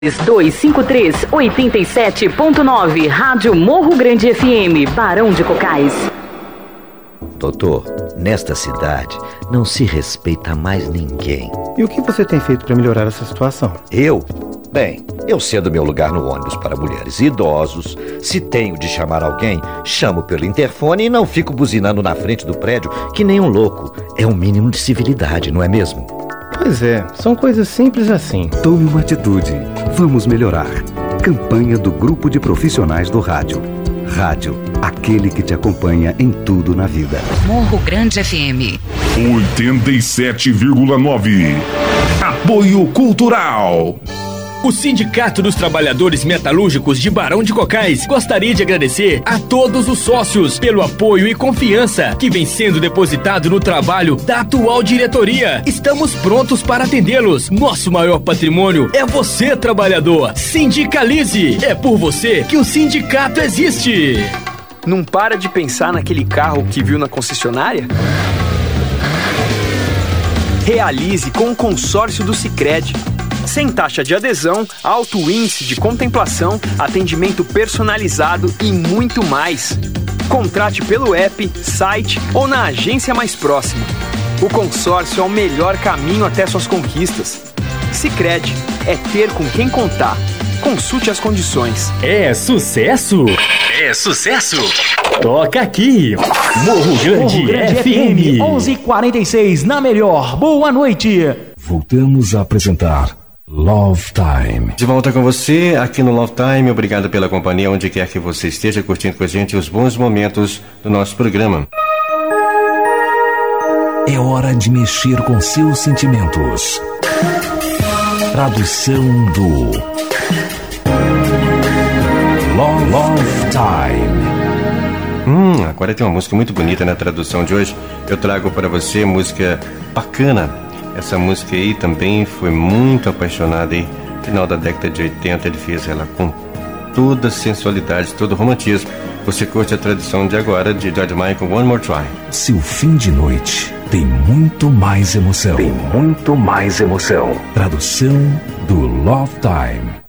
253-87.9, Rádio Morro Grande FM, Barão de Cocais. Doutor, nesta cidade não se respeita mais ninguém. E o que você tem feito para melhorar essa situação? Eu? Bem, eu cedo meu lugar no ônibus para mulheres e idosos. Se tenho de chamar alguém, chamo pelo interfone e não fico buzinando na frente do prédio que nem um louco. É um mínimo de civilidade, não é mesmo? Pois é, são coisas simples assim. Tome uma atitude. Vamos melhorar. Campanha do Grupo de Profissionais do Rádio. Rádio, aquele que te acompanha em tudo na vida. Morro Grande FM 87,9. Apoio Cultural. O Sindicato dos Trabalhadores Metalúrgicos de Barão de Cocais gostaria de agradecer a todos os sócios pelo apoio e confiança que vem sendo depositado no trabalho da atual diretoria. Estamos prontos para atendê-los. Nosso maior patrimônio é você, trabalhador. Sindicalize! É por você que o sindicato existe. Não para de pensar naquele carro que viu na concessionária? Realize com o consórcio do Sicredi. Sem taxa de adesão, alto índice de contemplação, atendimento personalizado e muito mais. Contrate pelo app, site ou na agência mais próxima. O consórcio é o melhor caminho até suas conquistas. Sicredi é ter com quem contar. Consulte as condições. É sucesso? É sucesso? Toca aqui. Morro Grande FM 11:46 na melhor. Boa noite. Voltamos a apresentar Love Time. De volta com você aqui no Love Time. Obrigado pela companhia, onde quer que você esteja curtindo com a gente os bons momentos do nosso programa. É hora de mexer com seus sentimentos. Tradução do Love Time. Agora tem uma música muito bonita na tradução de hoje. Eu trago para você música bacana. Essa música aí também foi muito apaixonada aí. No final da década de 80 ele fez ela com toda a sensualidade, todo o romantismo. Você curte a tradução de agora de George Michael, One More Try. Seu fim de noite tem muito mais emoção. Tem muito mais emoção. Tradução do Love Time.